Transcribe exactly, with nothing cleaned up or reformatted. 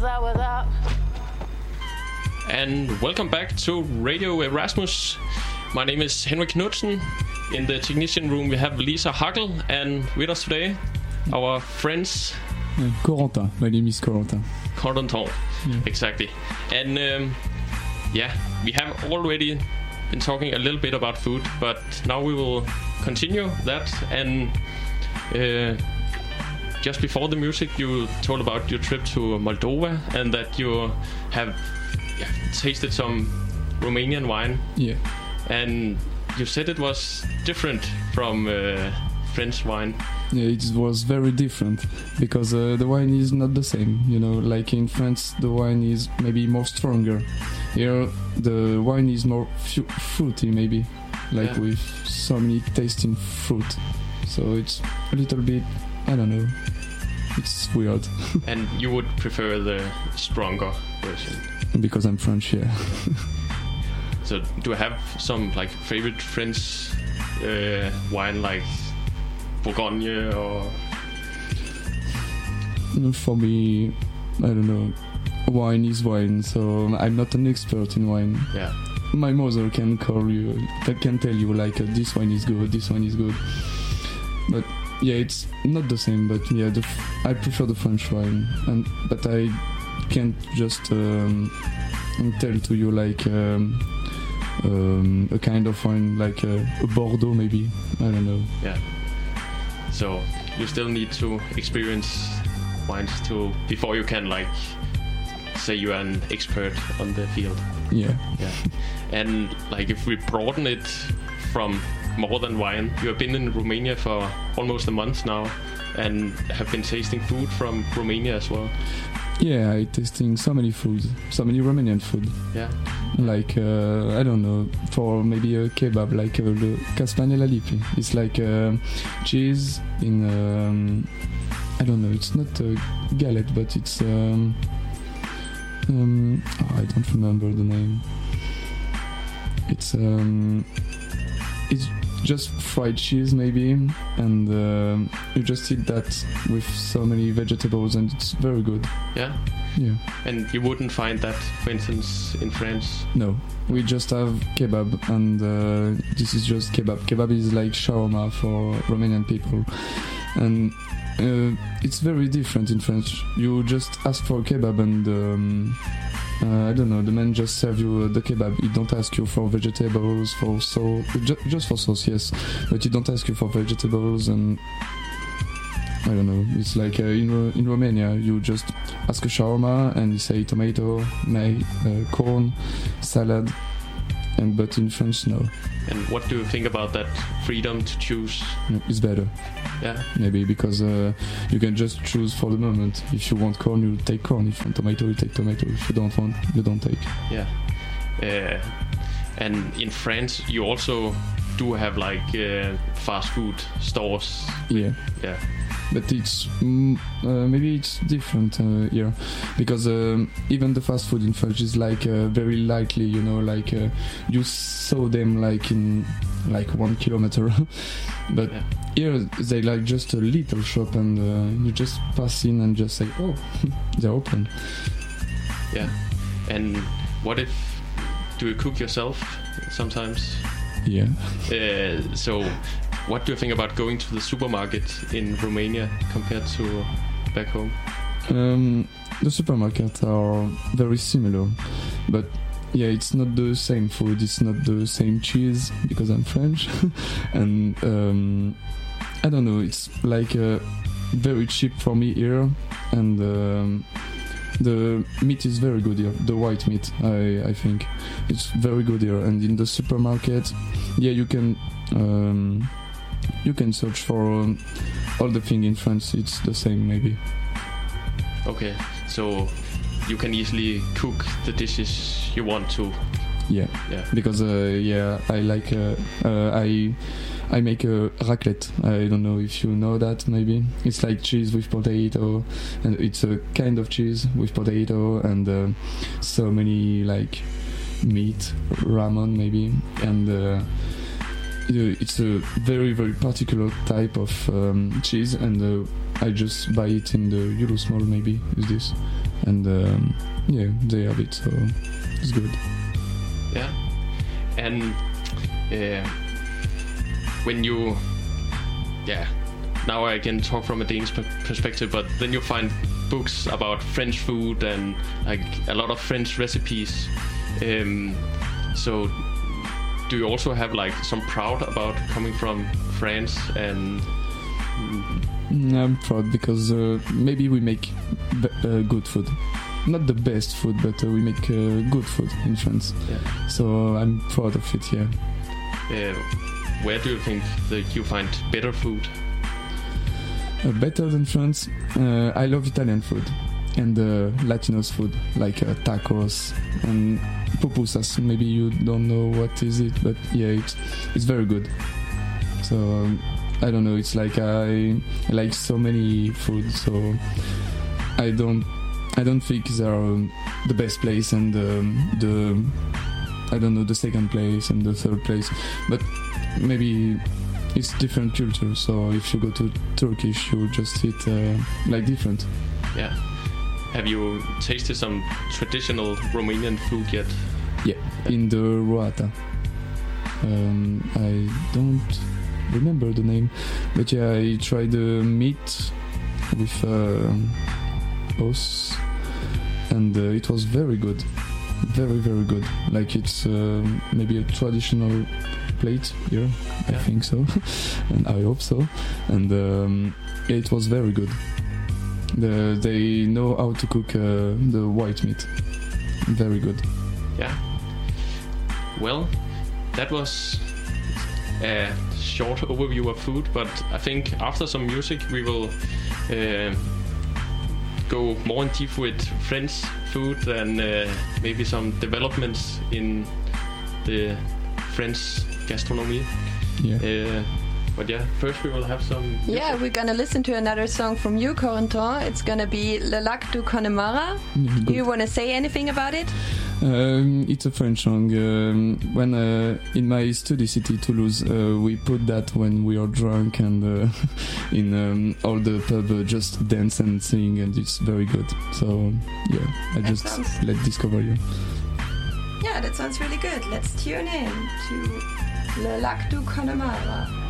what's up, what's up? And welcome back to Radio Erasmus. My name is Henrik Knudsen. In the technician room we have Lisa Hackel, and with us today, our friends... Uh, Corentin. My name is Corentin. Corentin, yeah. Exactly. And um, yeah, we have already been talking a little bit about food, but now we will continue that. And uh, just before the music, you told about your trip to Moldova and that you have yeah, tasted some Romanian wine. Yeah. And you said it was different from uh, French wine. Yeah, it was very different because uh, the wine is not the same. You know, like in France, the wine is maybe more stronger. Here, the wine is more fu- fruity, maybe, like yeah. with so many tasting fruit. So it's a little bit, I don't know, it's weird. And you would prefer the stronger version? Because I'm French, yeah. So do you have some like favorite French uh, wine, like Bourgogne or? For me, I don't know. Wine is wine, so I'm not an expert in wine. Yeah. My mother can call you, can tell you like uh, this wine is good, this one is good. But yeah, it's not the same. But yeah, the f- I prefer the French wine, and but I can't just um, tell to you like. Um, Um, a kind of wine like a, a Bordeaux, maybe. I don't know. Yeah. So you still need to experience wines to before you can like say you are an expert on the field. Yeah. Yeah. And like if we broaden it from more than wine, you have been in Romania for almost a month now, and have been tasting food from Romania as well. Yeah, I tasting so many foods, so many Romanian food. Yeah. Like, uh, I don't know, for maybe a kebab, like uh, the Castanella Lipi. It's like uh, cheese in, um, I don't know, it's not a galette, but it's, um, um, oh, I don't remember the name. It's, um, it's just fried cheese maybe, and uh, you just eat that with so many vegetables, and it's very good. Yeah? Yeah. And you wouldn't find that, for instance, in France? No, we just have kebab, and uh, this is just kebab. Kebab is like shawarma for Romanian people, and uh, it's very different in France. You just ask for kebab, and um, uh, I don't know, the man just serve you uh, the kebab. He don't ask you for vegetables, for sauce, ju- just for sauce, yes, but he don't ask you for vegetables, and I don't know, it's like uh, in Ro- in Romania, you just ask a shawarma and you say tomato, may, uh, corn, salad, and but in France, no. And what do you think about that freedom to choose? It's better. Yeah. Maybe because uh, you can just choose for the moment. If you want corn, you take corn. If you want tomato, you take tomato. If you don't want, you don't take. Yeah. Uh, and in France, you also do have like uh, fast food stores. Yeah. Yeah. But it's mm, uh, maybe it's different uh, here, because um, even the fast food in France is like uh, very lightly, you know, like uh, you saw them like in like one kilometer, but yeah. Here they like just a little shop, and uh, you just pass in and just say, oh, they're open. Yeah. And what if do you cook yourself sometimes? Yeah. Uh, so. What do you think about going to the supermarket in Romania compared to back home? Um, the supermarkets are very similar, but yeah, it's not the same food, it's not the same cheese, because I'm French, and um, I don't know, it's like uh, very cheap for me here, and um, the meat is very good here, the white meat, I, I think. It's very good here, and in the supermarket, yeah, you can... Um, You can search for um, all the thing in France. It's the same, maybe. Okay, so you can easily cook the dishes you want to. Yeah, yeah. Because uh, yeah, I like uh, uh, I I make a raclette. I don't know if you know that. Maybe it's like cheese with potato, and it's a kind of cheese with potato and uh, so many like meat, ramen maybe, and. Uh, It's a very, very particular type of um, cheese, and uh, I just buy it in the Eurosmall, maybe, is this. and um, yeah, they have it, so it's good. Yeah, and uh, when you, yeah, now I can talk from a Danish perspective, but then you find books about French food and like a lot of French recipes. Um, so, do you also have like some proud about coming from France and? Mm, I'm proud because uh, maybe we make b- uh, good food. Not the best food, but uh, we make uh, good food in France. Yeah. So I'm proud of it, yeah. Uh, where do you think that you find better food? Uh, better than France? Uh, I love Italian food and uh, Latinos food, like uh, tacos and pupusas. Maybe you don't know what is it, but yeah, it's, it's very good. So um, I don't know, it's like I, I like so many food, so I don't I don't think they are um, the best place and um, the I don't know the second place and the third place, but maybe it's different culture. So if you go to Turkish, you just eat uh, like different. Yeah. Have you tasted some traditional Romanian food yet? Yeah, in the Roata. Um, I don't remember the name, but yeah, I tried the meat with uh, os, and uh, it was very good, very very good. Like it's uh, maybe a traditional plate here, I yeah. think so, and I hope so. And um, yeah, it was very good. The, they know how to cook uh, the white meat, very good. Yeah. Well, that was a short overview of food, but I think after some music we will uh, go more in deep with French food and uh, maybe some developments in the French gastronomy. Yeah. Uh, but yeah, first we will have some music. Yeah, we're gonna listen to another song from you, Corentin. It's gonna be Le Lac du Connemara. Mm, Do you want to say anything about it? Um, it's a French song. Um, when uh, in my study city Toulouse, uh, we put that when we are drunk and uh, in um, all the pub uh, just dance and sing, and it's very good. So yeah, I That just sounds- let discover you. Yeah, that sounds really good. Let's tune in to Le Lac du Connemara.